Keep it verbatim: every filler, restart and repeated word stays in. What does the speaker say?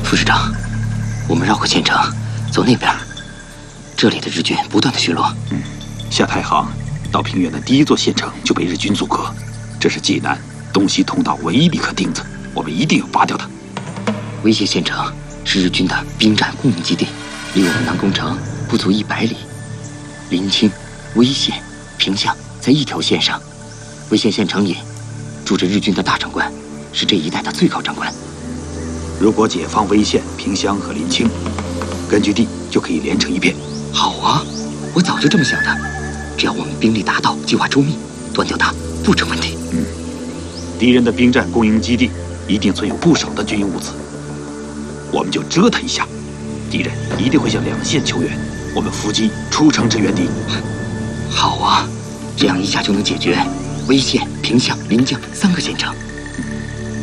副市长，我们绕过县城，走那边。这里的日军不断的巡逻。 嗯，下太行到平原的第一座县城就被日军阻隔，这是济南东西通道唯一的一颗钉子，我们一定要拔掉它。 威胁县城是日军的兵站供应基地，离我们南宫城不足一百里。临清、威县、平乡在一条线上。威县县城里住着日军的大长官，是这一带的最高长官。 如果解放威县、平乡和临清，根据地就可以连成一片。 好啊，我早就这么想的。只要我们兵力达到，计划周密，断掉它不成问题。 嗯，敌人的兵站供应基地一定存有不少的军用物资，我们就折他一下，敌人一定会向两县求援，我们伏击出城支援敌。 好啊，这样一下就能解决威县、平乡、临江三个县城。